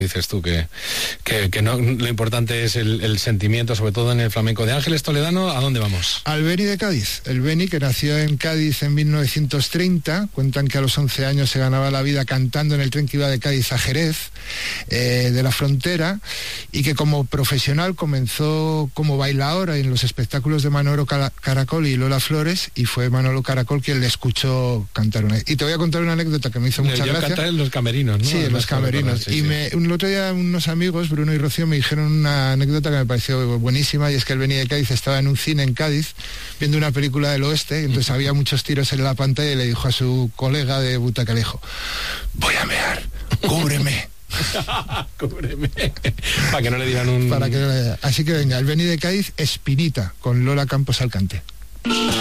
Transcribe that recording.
Dices tú que no, lo importante es el sentimiento, sobre todo en el flamenco. De Ángeles Toledano, ¿a dónde vamos? Al Beni de Cádiz. El Beni, que nació en Cádiz en 1930, cuentan que a los 11 años se ganaba la vida cantando en el tren que iba de Cádiz a Jerez, de la frontera, y que como profesional comenzó como bailador en los espectáculos de Manolo Caracol y Lola Flores, y fue Manolo Caracol quien le escuchó cantar una. Y te voy a contar una anécdota que me hizo mucha gracia. Cantar en los camerinos, ¿no? Sí, en los camerinos. Sí, el otro día unos amigos, Bruno y Rocío, me dijeron una anécdota que me pareció buenísima, y es que él venía de Cádiz, estaba en un cine en Cádiz viendo una película del oeste, y entonces había muchos tiros en la pantalla, y le dijo a su colega de butaca, le dijo: voy a mear, cúbreme. Cúbreme. Para que no le digan un... Así que venga, el Beni de Cádiz, Espinita, con Lola Campos al cante.